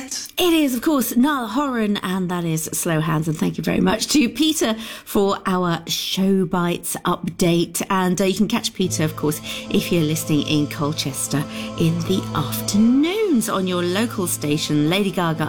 it? It is, of course, Niall Horan, and that is Slow Hands. And thank you very much to Peter for our Show Bites update. And you can catch Peter, of course, if you're listening in Colchester in the afternoons on your local station, Lady Gaga